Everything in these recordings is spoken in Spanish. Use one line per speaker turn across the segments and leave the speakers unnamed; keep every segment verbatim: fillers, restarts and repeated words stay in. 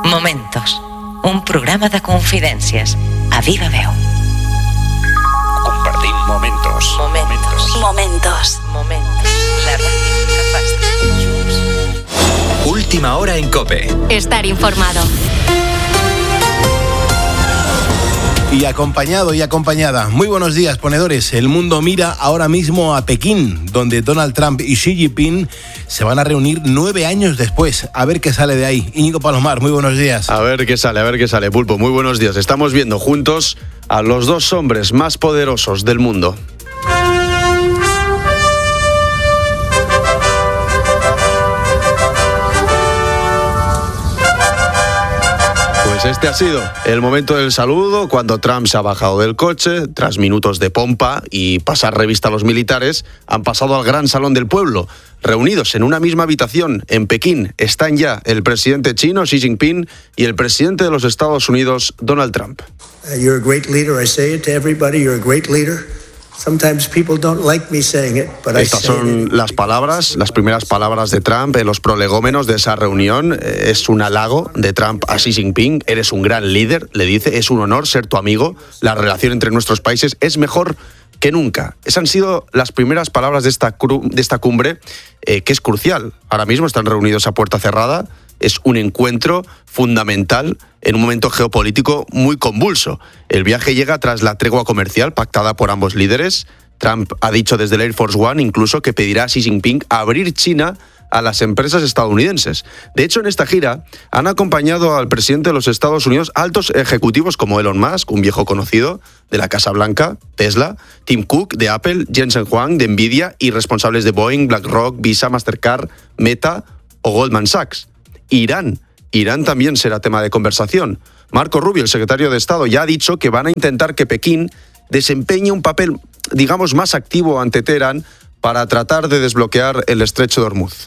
Momentos, un programa de confidències a viva veu.
Compartim momentos.
Momentos.
Momentos.
Momentos. La ràdio que fas junts.
Última hora en COPE.
Estar informado.
Y acompañado y acompañada. Muy buenos días, ponedores. El mundo mira ahora mismo a Pekín, donde Donald Trump y Xi Jinping se van a reunir nueve años después. A ver qué sale de ahí. Íñigo Palomar, muy buenos días.
A ver qué sale, a ver qué sale, Pulpo. Muy buenos días. Estamos viendo juntos a los dos hombres más poderosos del mundo. Pues este ha sido el momento del saludo, cuando Trump se ha bajado del coche, tras minutos de pompa y pasar revista a los militares, han pasado al gran salón del pueblo. Reunidos en una misma habitación en Pekín están ya el presidente chino Xi Jinping y el presidente de los Estados Unidos, Donald Trump.
Uh, you're a great leader. I say it to everybody. You're a great leader. Sometimes people don't like me saying it, but I say it.
Estas son las palabras, las primeras palabras de Trump en los prolegómenos de esa reunión. Es un halago de Trump a Xi Jinping. Eres un gran líder, le dice. Es un honor ser tu amigo. La relación entre nuestros países es mejor que nunca. Esas han sido las primeras palabras de esta, cru- de esta cumbre, eh, que es crucial. Ahora mismo están reunidos a puerta cerrada. Es un encuentro fundamental en un momento geopolítico muy convulso. El viaje llega tras la tregua comercial pactada por ambos líderes. Trump ha dicho desde el Air Force One incluso que pedirá a Xi Jinping abrir China a las empresas estadounidenses. De hecho, en esta gira han acompañado al presidente de los Estados Unidos altos ejecutivos como Elon Musk, un viejo conocido de la Casa Blanca, Tesla, Tim Cook de Apple, Jensen Huang de Nvidia y responsables de Boeing, BlackRock, Visa, Mastercard, Meta o Goldman Sachs. Irán. Irán también será tema de conversación. Marco Rubio, el secretario de Estado, ya ha dicho que van a intentar que Pekín desempeñe un papel, digamos, más activo ante Teherán para tratar de desbloquear el estrecho de Hormuz.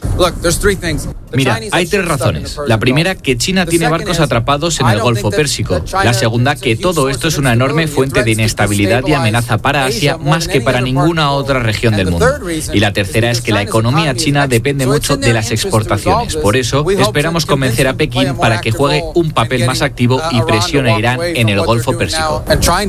Mira, hay tres razones. La primera, que China tiene barcos atrapados en el Golfo Pérsico. La segunda, que todo esto es una enorme fuente de inestabilidad y amenaza para Asia más que para ninguna otra región del mundo. Y la tercera es que la economía china depende mucho de las exportaciones. Por eso, esperamos convencer a Pekín para que juegue un papel más activo y presione a Irán en el Golfo Pérsico.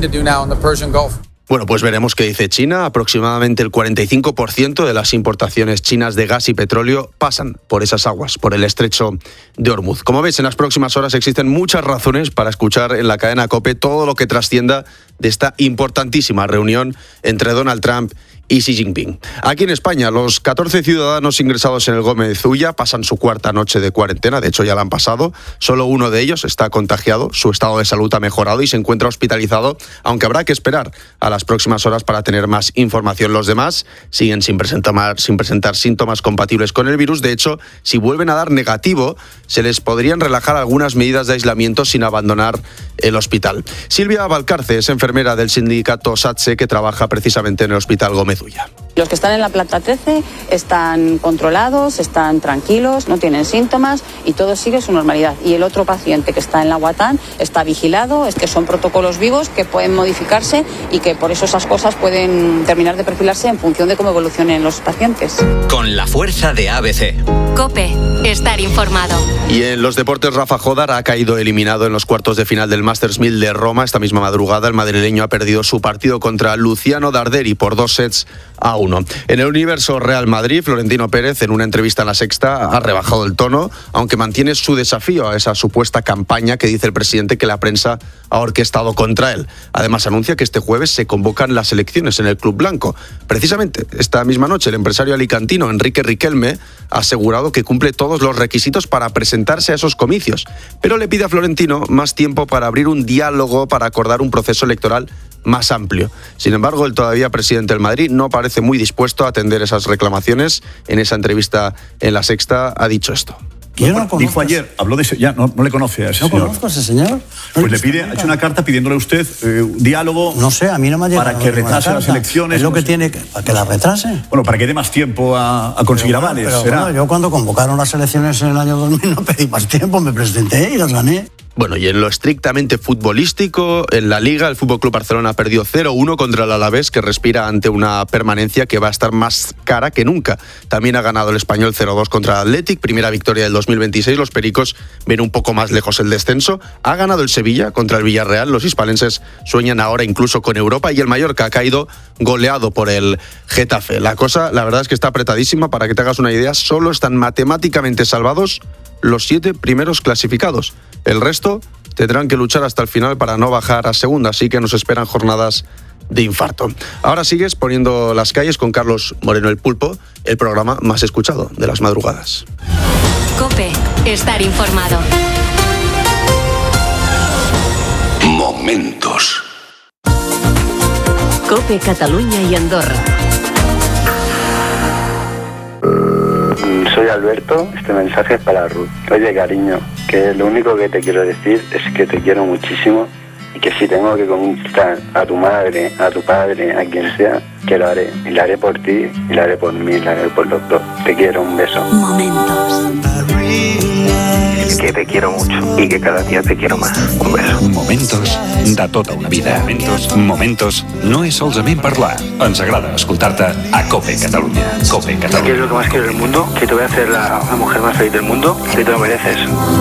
Bueno, pues veremos qué dice China. Aproximadamente el cuarenta y cinco por ciento de las importaciones chinas de gas y petróleo pasan por esas aguas, por el estrecho de Hormuz. Como ves, en las próximas horas existen muchas razones para escuchar en la cadena COPE todo lo que trascienda de esta importantísima reunión entre Donald Trump y Xi Jinping. Aquí en España, los catorce ciudadanos ingresados en el Gómez Ulla pasan su cuarta noche de cuarentena. De hecho, ya la han pasado. Solo uno de ellos está contagiado. Su estado de salud ha mejorado y se encuentra hospitalizado, aunque habrá que esperar a las próximas horas para tener más información. Los demás siguen sin presentar, sin presentar síntomas compatibles con el virus. De hecho, si vuelven a dar negativo, se les podrían relajar algunas medidas de aislamiento sin abandonar el hospital. Silvia Valcarce es enfermera del sindicato SATSE, que trabaja precisamente en el Hospital Gómez Ulla.
Los que están en la planta trece están controlados, están tranquilos, no tienen síntomas y todo sigue su normalidad. Y el otro paciente que está en la Guatán está vigilado, es que son protocolos vivos que pueden modificarse y que por eso esas cosas pueden terminar de perfilarse en función de cómo evolucionen los pacientes.
Con la fuerza de A B C.
COPE, estar informado.
Y en los deportes, Rafa Jodar ha caído eliminado en los cuartos de final del Masters mil de Roma. Esta misma madrugada el madrileño ha perdido su partido contra Luciano Darderi por dos sets a uno. En el universo Real Madrid, Florentino Pérez, en una entrevista en La Sexta, ha rebajado el tono, aunque mantiene su desafío a esa supuesta campaña que dice el presidente que la prensa ha orquestado contra él. Además, anuncia que este jueves se convocan las elecciones en el Club Blanco. Precisamente esta misma noche, el empresario alicantino Enrique Riquelme ha asegurado que cumple todos los requisitos para presentarse a esos comicios, pero le pide a Florentino más tiempo para abrir un diálogo para acordar un proceso electoral más amplio. Sin embargo, el todavía presidente del Madrid no parece muy dispuesto a atender esas reclamaciones. En esa entrevista en La Sexta ha dicho esto.
Yo no conozco. Dijo ayer, habló de ese, ya no, no le conoce a ese
no
señor.
No conozco a ese señor. No
pues le pide, ha hecho una carta pidiéndole a usted eh, un diálogo.
No sé, a mí no me ha llegado.
Para que retrase las elecciones.
Es lo
no
que
sé.
tiene, que, para que las retrase.
Bueno, para que dé más tiempo a, a conseguir
pero,
avales.
Pero,
¿será?
Bueno, yo cuando convocaron las elecciones en el año dos mil no pedí más tiempo, me presenté y las gané.
Bueno, y en lo estrictamente futbolístico, en la Liga, el F C Barcelona perdió cero uno contra el Alavés, que respira ante una permanencia que va a estar más cara que nunca. También ha ganado el Español cero dos contra el Athletic, primera victoria del dos mil veintiséis. Los pericos ven un poco más lejos el descenso. Ha ganado el Sevilla contra el Villarreal. Los hispalenses sueñan ahora incluso con Europa, y el Mallorca ha caído goleado por el Getafe. La cosa, la verdad es que está apretadísima. Para que te hagas una idea, solo están matemáticamente salvados los siete primeros clasificados. El resto tendrán que luchar hasta el final para no bajar a segunda, así que nos esperan jornadas de infarto. Ahora sigues poniendo las calles con Carlos Moreno el Pulpo, el programa más escuchado de las madrugadas.
COPE, estar informado.
Momentos.
COPE Cataluña y Andorra.
Soy Alberto, este mensaje es para Ruth. Oye, cariño, que lo único que te quiero decir es que te quiero muchísimo y que si tengo que conquistar a tu madre, a tu padre, a quien sea, que lo haré. Y lo haré por ti, y lo haré por mí, y lo haré por los dos. Te quiero, un beso.
Momentos.
Que te quiero mucho y que cada día te quiero más. Un beso.
Momentos de tota una vida. Momentos, momentos no és solament parlar. Ens agrada escoltar-te a COPE Catalunya. COPE Catalunya.
¿Qué es lo que más quiero del mundo? Que te voy a hacer la, la mujer más feliz del mundo, que te lo mereces.